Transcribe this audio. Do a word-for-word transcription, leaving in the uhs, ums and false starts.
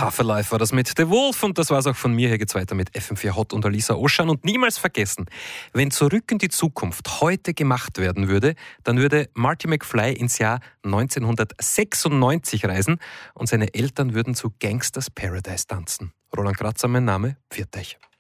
Half Alive war das mit The Wolf und das war's auch von mir. Hier geht's weiter mit F M vier Hot und Alisa Oschan. Und niemals vergessen, wenn Zurück in die Zukunft heute gemacht werden würde, dann würde Marty McFly ins Jahr neunzehnhundertsechsundneunzig reisen und seine Eltern würden zu Gangsters Paradise tanzen. Roland Kratzer, mein Name, pfiat euch.